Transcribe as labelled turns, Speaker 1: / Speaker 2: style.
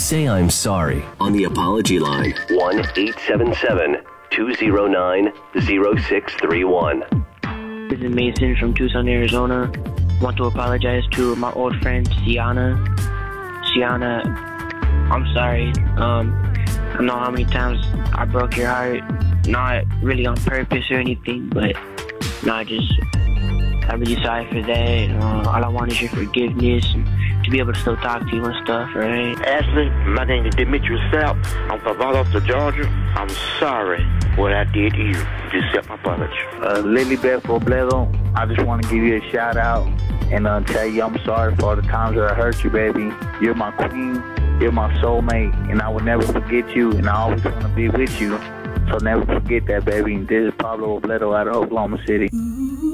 Speaker 1: say I'm sorry on the apology line. 1-877-209-0631.
Speaker 2: This is Mason from Tucson, Arizona. Want to apologize to my old friend, Sienna. Sienna, I'm sorry. I know how many times I broke your heart. Not really on purpose or anything, but I'm really sorry for that. All I want is your forgiveness and to be able to still talk to you and stuff, right?
Speaker 3: Ashley, my name is Demetrius Sapp. I'm from Valdosta, Georgia. I'm sorry what I did to you. Just accept my apology.
Speaker 4: Lilybeth Robledo, I just want to give you a shout out and tell you I'm sorry for all the times that I hurt you, baby. You're my queen. You're my soulmate, and I will never forget you, and I always want to be with you. So never forget that, baby. This is Pablo Robledo out of Oklahoma City.